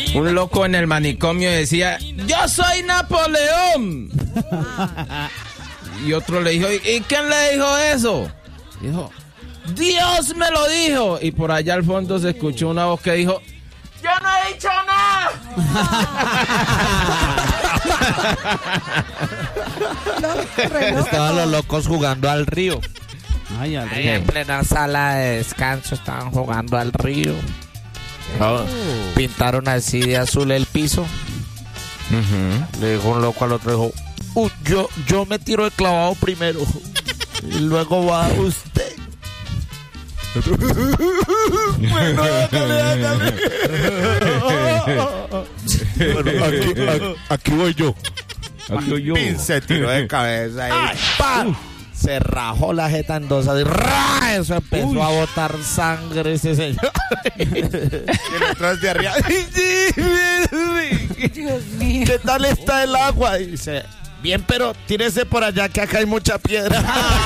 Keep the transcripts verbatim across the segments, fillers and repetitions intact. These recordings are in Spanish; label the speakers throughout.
Speaker 1: un loco en el manicomio decía, yo soy Napoleón. Y otro le dijo, ¿y quién le dijo eso? Dijo, Dios me lo dijo. Y por allá al fondo se escuchó una voz que dijo, yo no he dicho nada.
Speaker 2: Estaban los locos jugando al río.
Speaker 3: Ay, al
Speaker 2: Ahí
Speaker 3: río.
Speaker 2: en plena sala de descanso estaban jugando al río.
Speaker 3: Oh.
Speaker 2: Pintaron así de azul el piso.
Speaker 1: Uh-huh.
Speaker 2: Le dijo un loco al otro, dijo, uh, yo, yo me tiro de clavado primero y luego va usted. Bueno, hágale, hágale.
Speaker 4: Bueno, aquí, aquí, aquí voy yo.
Speaker 1: Aquí voy yo.
Speaker 2: Pin se tiró de cabeza y ¡pa! Se rajó la jeta en dos y ¡ra! Eso empezó Uy. a botar sangre ese señor. Y el otro de arriba.
Speaker 5: Dios mío.
Speaker 2: ¿Qué tal está el agua? Y dice, bien, pero tírese por allá que acá hay mucha piedra.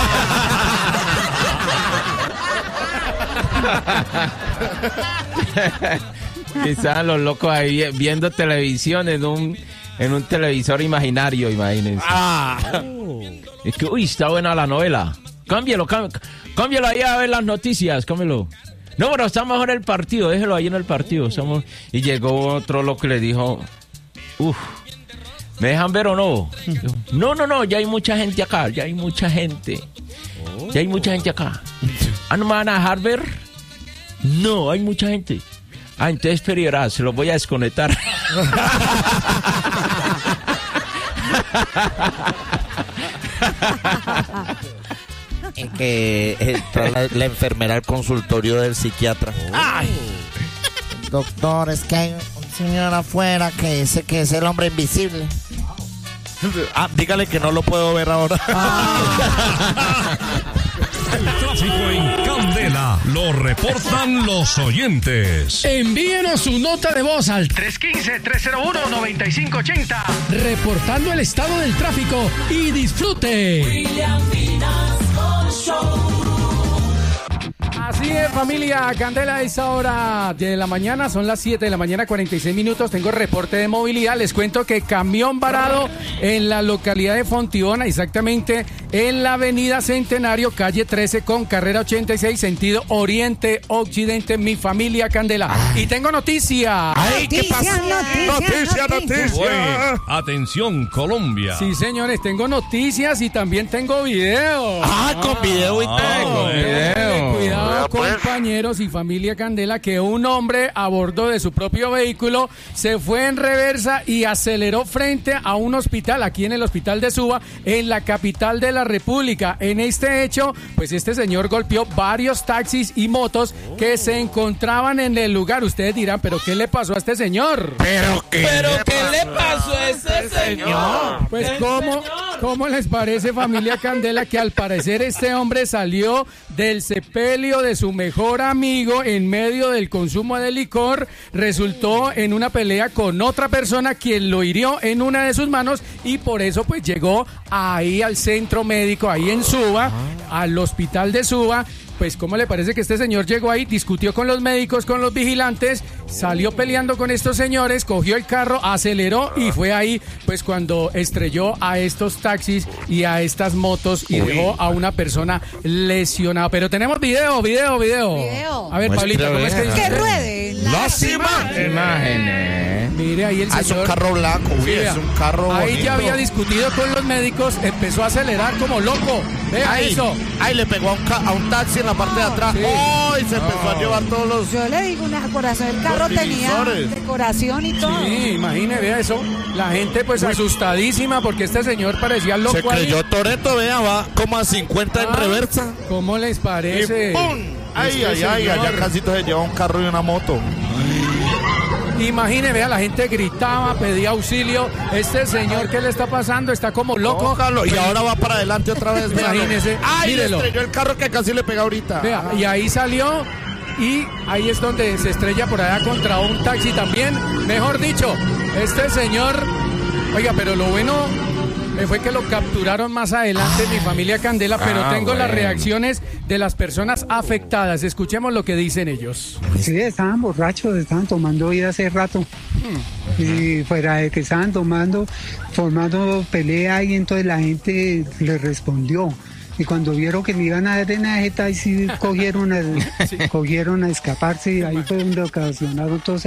Speaker 1: Y estaban los locos ahí viendo televisión en un en un televisor imaginario, imagínense.
Speaker 2: Ah.
Speaker 1: Es que, uy, está buena la novela. Cámbialo, cámbialo, cámbialo ahí a ver las noticias, cámbialo. No, pero está mejor el partido, déjelo ahí en el partido. Estamos... Y llegó otro loco y le dijo, uff, ¿me dejan ver o no? No, no, no, ya hay mucha gente acá, ya hay mucha gente. Ya hay mucha gente acá. ¿Ah, no me van a dejar ver? No, hay mucha gente. Ah, entonces esperará, se los voy a desconectar.
Speaker 2: En que entró la, la enfermera al consultorio del psiquiatra. ¡Ay! Doctor, es que hay un señor afuera que dice que es el hombre invisible. Ah, dígale que no lo puedo ver ahora.
Speaker 6: Ah. El tráfico en Candela lo reportan los oyentes.
Speaker 7: Envíenos su nota de voz al tres uno cinco, tres cero uno, nueve cinco ocho cero, reportando el estado del tráfico y disfrute.
Speaker 8: William Vinasco Show.
Speaker 3: Así es, familia Candela, a esa hora de la mañana, son las siete de la mañana, cuarenta y seis minutos, tengo reporte de movilidad, les cuento que camión varado en la localidad de Fontibón, exactamente en la avenida Centenario, calle trece con carrera ochenta y seis, sentido oriente-occidente, mi familia Candela. Ay. Y tengo noticia.
Speaker 2: Ay, ¿qué pasa?
Speaker 6: Noticia, noticia, noticia. Oye, atención, Colombia.
Speaker 3: Sí, señores, tengo noticias y también tengo video.
Speaker 2: Ah, con video y todo.
Speaker 1: Ah, con video.
Speaker 3: Cuidado, compañeros y familia Candela, que un hombre a bordo de su propio vehículo se fue en reversa y aceleró frente a un hospital, aquí en el hospital de Suba, en la capital de la República. En este hecho, pues este señor golpeó varios taxis y motos que se encontraban en el lugar. Ustedes dirán, ¿pero qué le pasó a este señor?
Speaker 2: ¿Pero qué,
Speaker 1: ¿Pero
Speaker 2: le,
Speaker 1: qué
Speaker 2: pasó?
Speaker 1: le pasó a ese señor?
Speaker 3: Pues ¿cómo, ¿cómo les parece, familia Candela, que al parecer este hombre salió del sepelio de su mejor amigo en medio del consumo de licor, resultó en una pelea con otra persona quien lo hirió en una de sus manos y por eso pues llegó ahí al centro médico, ahí en Suba, al hospital de Suba? Pues ¿cómo le parece que este señor llegó ahí, discutió con los médicos, con los vigilantes, salió peleando con estos señores, cogió el carro, aceleró y fue ahí pues cuando estrelló a estos taxis y a estas motos y Uy. dejó a una persona lesionada? Pero tenemos video, video, video.
Speaker 5: Video.
Speaker 3: A ver, Pablito, ¿cómo es que dice?
Speaker 5: Que ruede.
Speaker 2: Las imágenes.
Speaker 1: Imágenes.
Speaker 3: Mire, ahí el
Speaker 2: Ah, es un
Speaker 3: señor.
Speaker 2: carro blanco, uy,
Speaker 3: Sí,
Speaker 2: es un carro
Speaker 3: Ahí
Speaker 2: bonito.
Speaker 3: ya había discutido con los médicos, empezó a acelerar como loco. Vea
Speaker 2: Ahí,
Speaker 3: eso.
Speaker 2: ahí le pegó a un, ca- a un taxi en la parte de atrás.
Speaker 3: Sí.
Speaker 2: ¡Oh! Y se empezó a llevar todos los...
Speaker 5: Yo le digo una decoración, el carro
Speaker 2: Los
Speaker 5: tenía
Speaker 2: divisores.
Speaker 5: decoración y todo.
Speaker 3: Sí, imagine, vea eso. La gente pues asustadísima porque este señor parecía loco.
Speaker 2: Se
Speaker 3: ahí.
Speaker 2: creyó Toretto, vea, va como a cincuenta en
Speaker 3: Ah,
Speaker 2: reversa.
Speaker 3: ¿Cómo les parece?
Speaker 2: Y ¡pum! Ay,
Speaker 3: Este
Speaker 2: ay, ay,
Speaker 3: señor.
Speaker 2: allá casi se lleva un carro y una moto.
Speaker 3: Imagine, vea, la gente gritaba, pedía auxilio. Este señor, ¿qué le está pasando? Está como loco.
Speaker 2: Ójalo, y ahora va para adelante otra vez. véalo.
Speaker 3: Imagínese,
Speaker 2: ¡Ay,
Speaker 3: mírelo.
Speaker 2: le estrelló el carro que casi le pega ahorita!
Speaker 3: Vea, y ahí salió y ahí es donde se estrella por allá contra un taxi también. Mejor dicho, este señor, oiga, pero lo bueno Me fue que lo capturaron más adelante mi familia Candela, pero
Speaker 1: Ah,
Speaker 3: tengo las
Speaker 1: bueno.
Speaker 3: reacciones de las personas afectadas. Escuchemos lo que dicen ellos.
Speaker 9: Sí, estaban borrachos, estaban tomando ya hace rato. Y fuera de que estaban tomando, formando pelea y entonces la gente le respondió. Y cuando vieron que me iban a dar en la jeta, ahí sí cogieron a, cogieron a escaparse y ahí fue donde ocasionaron todos